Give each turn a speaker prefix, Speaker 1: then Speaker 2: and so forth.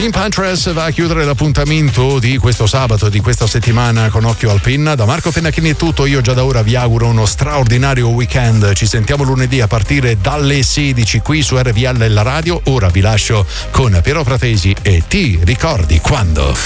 Speaker 1: Pimp Huntress va a chiudere l'appuntamento di questo sabato, di questa settimana con Occhio al Pin. Da Marco Pennacchini è tutto, io già da ora vi auguro uno straordinario weekend. Ci sentiamo lunedì a partire dalle 16 qui su RVL La Radio. Ora vi lascio con Piero Fratesi e Ti ricordi quando?